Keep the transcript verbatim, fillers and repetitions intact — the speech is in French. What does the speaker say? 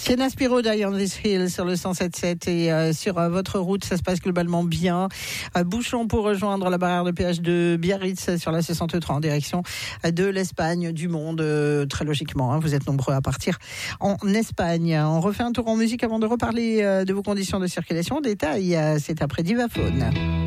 Sienna Spiro, Die on This Hill sur le cent sept sept et euh, sur euh, votre route, ça se passe globalement bien. Euh, bouchon pour rejoindre la barrière de péage de Biarritz sur la soixante-trois en direction de l'Espagne, du monde, euh, très logiquement. Hein, vous êtes nombreux à partir en Espagne. On refait un tour en musique avant de reparler euh, de vos conditions de circulation. Détail, euh, c'est après Divaphone.